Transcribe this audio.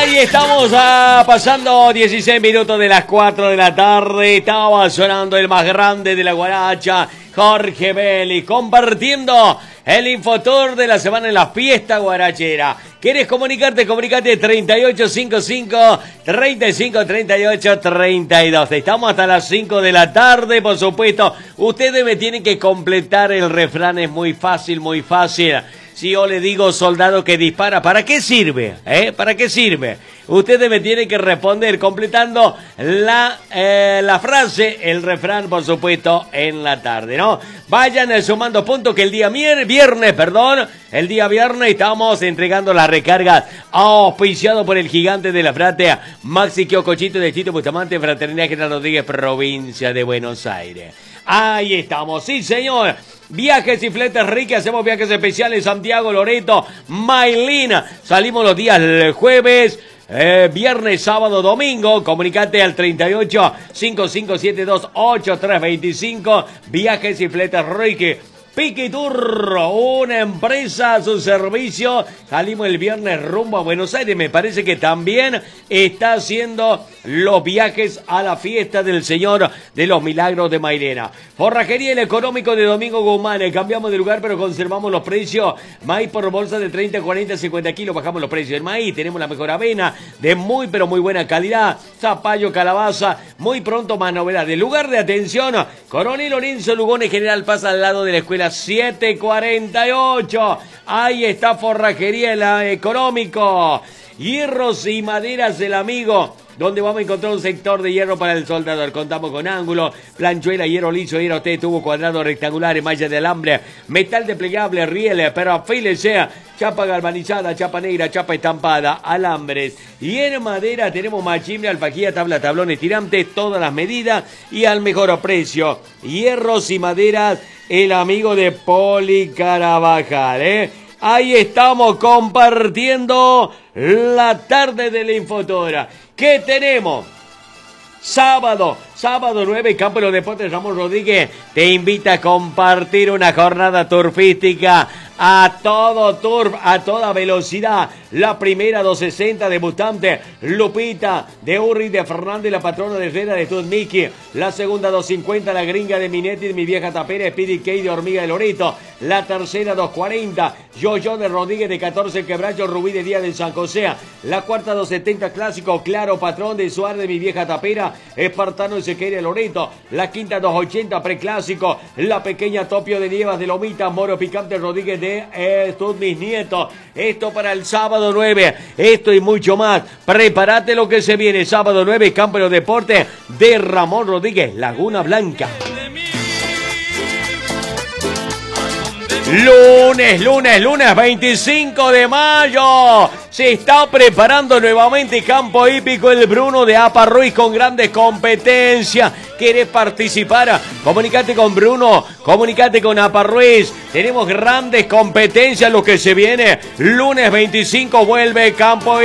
Ahí estamos pasando 16 minutos de las 4 de la tarde. Estaba sonando el más grande de la guaracha, Jorge Vélez, compartiendo el Infotour de la semana en la fiesta guarachera. ¿Quieres comunicarte? Comunicate 3855 3538 32. Estamos hasta las 5 de la tarde, por supuesto. Ustedes me tienen que completar el refrán, es muy fácil, muy fácil. Si yo le digo soldado que dispara, ¿para qué sirve? ¿Para qué sirve? Ustedes me tienen que responder completando la frase, el refrán, por supuesto, en la tarde, ¿no? Vayan sumando puntos que el día viernes estamos entregando la recarga auspiciado por el gigante de la Frate, Maxi Quiocochito de Chito Bustamante, Fraternidad General Rodríguez, provincia de Buenos Aires. Ahí estamos, sí señor. Viajes y fletes Ricky, hacemos viajes especiales Santiago, Loreto, Mailín. Salimos los días jueves, viernes, sábado, domingo. Comunicate al 38 5572 8325. Viajes y fletes Ricky. Piquiturro, una empresa a su servicio. Salimos el viernes rumbo a Buenos Aires. Me parece que también está haciendo los viajes a la fiesta del Señor de los Milagros de Mairena. Forrajería El Económico de Domingo Guzmán. Cambiamos de lugar pero conservamos los precios. Maíz por bolsa de 30, 40, 50 kilos. Bajamos los precios del maíz. Tenemos la mejor avena de muy pero muy buena calidad. Zapallo, calabaza. Muy pronto más novedades. Lugar de atención. Coronel Lorenzo Lugones, General Paz, al lado de la escuela 748. Ahí está Forrajería El Económico. Hierros y maderas del amigo, donde vamos a encontrar un sector de hierro para el soldador. Contamos con ángulo, planchuela, hierro liso, hierro T, tubo cuadrado, rectangular, malla de alambre, metal desplegable, rieles, pero afílese, chapa galvanizada, chapa negra, chapa estampada, alambres. Y en madera tenemos machimbre, alfajía, tabla, tablones, tirantes, todas las medidas y al mejor precio. Hierros y maderas, el amigo de Poli Carabajal, Ahí estamos compartiendo la tarde de la Infotora. ¿Qué tenemos? Sábado 9, Campo de los Deportes Ramón Rodríguez te invita a compartir una jornada turfística a todo turf, a toda velocidad. La primera 260 debutante Lupita de Urri de Fernández, la patrona de Herrera de Tudmiki. La segunda 250 la gringa de Minetti de mi vieja tapera, Speedy K de Hormiga de Loreto. La tercera 240 Yo de Rodríguez de 14 Quebracho, Rubí de Díaz de San José. La cuarta 270 clásico Claro Patrón de Suárez de mi vieja tapera, Espartano de Sequeira de Loreto. La quinta 280 preclásico La pequeña Topio de Nievas de Lomita, Moro Picante Rodríguez de mis nietos. Esto para el sábado 9, esto y mucho más. Prepárate lo que se viene. Sábado 9, Campo de los Deportes de Ramón Rodríguez, Laguna Blanca. Lunes 25 de mayo. Se está preparando nuevamente Campo Hípico El Bruno de Apa Ruiz con grandes competencias. ¿Querés participar? Comunicate con Bruno, comunicate con Apa Ruiz. Tenemos grandes competencias lo que se viene. Lunes 25 vuelve Campo